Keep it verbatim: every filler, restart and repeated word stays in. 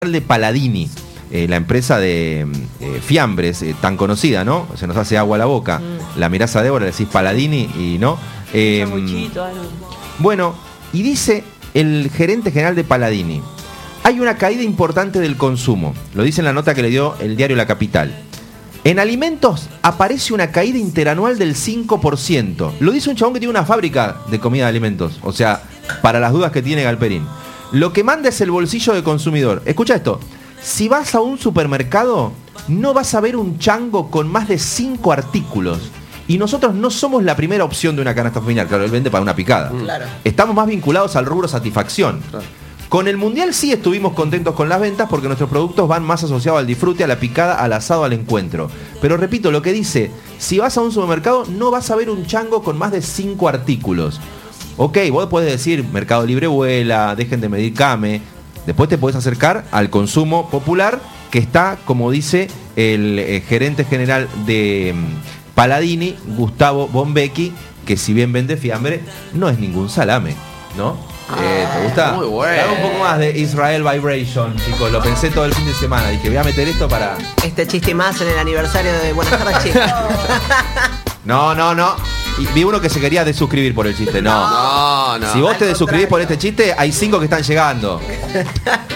de Paladini, eh, la empresa de eh, fiambres, eh, tan conocida, ¿no? Se nos hace agua a la boca. Mm. La mirás a Débora, le decís Paladini y no. Eh, bueno, y dice el gerente general de Paladini: hay una caída importante del consumo. Lo dice en la nota que le dio el diario La Capital. En alimentos aparece una caída interanual del cinco por ciento. Lo dice un chabón que tiene una fábrica de comida de alimentos. O sea, para las dudas que tiene Galperín. Lo que manda es el bolsillo del consumidor. Escucha esto. Si vas a un supermercado, no vas a ver un chango con más de cinco artículos. Y nosotros no somos la primera opción de una canasta familiar. Claro, él vende para una picada. Claro. Estamos más vinculados al rubro satisfacción. Claro. Con el Mundial sí estuvimos contentos con las ventas porque nuestros productos van más asociados al disfrute, a la picada, al asado, al encuentro. Pero repito, lo que dice, si vas a un supermercado no vas a ver un chango con más de cinco artículos. Ok, vos podés decir, Mercado Libre vuela, dejen de medir Came. Después te podés acercar al consumo popular, que está, como dice el eh, gerente general de um, Paladini, Gustavo Bombecchi, que si bien vende fiambre, no es ningún salame, ¿no? Eh, ¿Te gusta? Muy bueno. Dame un poco más de Israel Vibration, chicos. Lo pensé todo el fin de semana. Dije, voy a meter esto para... Este chiste más en el aniversario de Buenas tardes, chicos. No, no, no. Y vi uno que se quería desuscribir por el chiste. No. No, no. Si vos te desuscribís por este chiste, hay cinco que están llegando.